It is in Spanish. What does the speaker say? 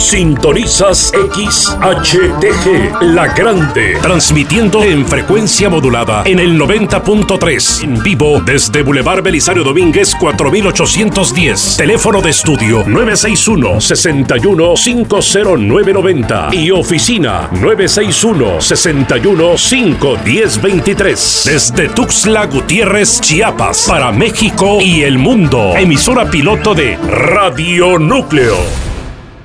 Sintonizas XHTG, La Grande, transmitiendo en frecuencia modulada en el 90.3, en vivo desde Boulevard Belisario Domínguez 4810. Teléfono de estudio 961-61-50990 y oficina 961-61-51023. Desde Tuxtla Gutiérrez, Chiapas, para México y el mundo. Emisora piloto de Radio Núcleo.